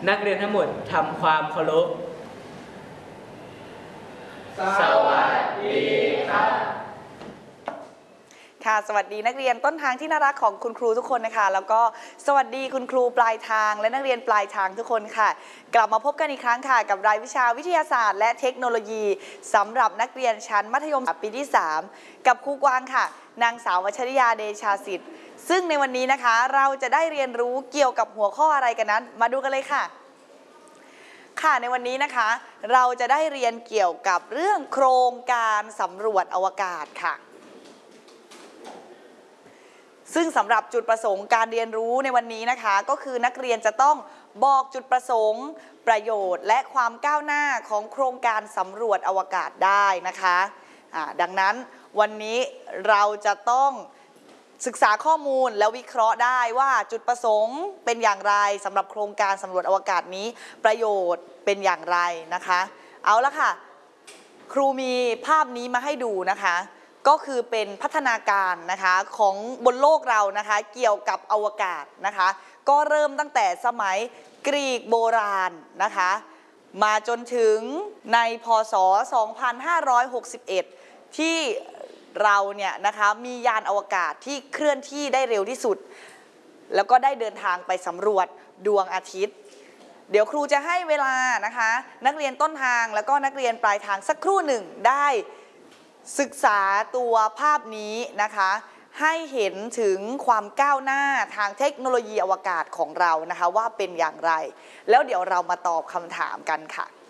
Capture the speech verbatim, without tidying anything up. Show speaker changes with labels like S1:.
S1: นักเรียนทั้งหมดทำความเคารพสวัสดีครับ
S2: ค่ะสวัสดีนักเรียนต้นทางที่น่ารักของคุณครูทุกคนนะคะแล้วก็สวัสดีคุณครูปลายทางและนักเรียนปลายทางทุกคนค่ะกลับมาพบกันอีกครั้งค่ะกับรายวิชาวิทยาศาสตร์และเทคโนโลยีสำหรับนักเรียนชั้นมัธยมปีที่สามกับครูกวางค่ะนางสาววัชริยาเดชาสิทธิ์ซึ่งในวันนี้นะคะเราจะได้เรียนรู้เกี่ยวกับหัวข้ออะไรกันนั้นมาดูกันเลยค่ะค่ะในวันนี้นะคะเราจะได้เรียนเกี่ยวกับเรื่องโครงการสำรวจอวกาศค่ะซึ่งสำหรับจุดประสงค์การเรียนรู้ในวันนี้นะคะก็คือนักเรียนจะต้องบอกจุดประสงค์ประโยชน์และความก้าวหน้าของโครงการสำรวจอวกาศได้นะคะะดังนั้นวันนี้เราจะต้องศึกษาข้อมูลและวิเคราะห์ได้ว่าจุดประสงค์เป็นอย่างไรสำหรับโครงการสำรวจอวกาศนี้ประโยชน์เป็นอย่างไรนะคะเอาละค่ะครูมีภาพนี้มาให้ดูนะคะก็คือเป็นพัฒนาการนะคะของบนโลกเรานะคะเกี่ยวกับอวกาศนะคะก็เริ่มตั้งแต่สมัยกรีกโบราณนะคะมาจนถึงในพ.ศ. สองพันห้าร้อยหกสิบเอ็ดที่เราเนี่ยนะคะมียานอวกาศที่เคลื่อนที่ได้เร็วที่สุดแล้วก็ได้เดินทางไปสำรวจดวงอาทิตย์เดี๋ยวครูจะให้เวลานะคะนักเรียนต้นทางแล้วก็นักเรียนปลายทางสักครู่หนึ่งได้ศึกษาตัวภาพนี้นะคะให้เห็นถึงความก้าวหน้าทางเทคโนโลยีอวกาศของเรานะคะว่าเป็นอย่างไรแล้วเดี๋ยวเรามาตอบคำถามกันค่ะ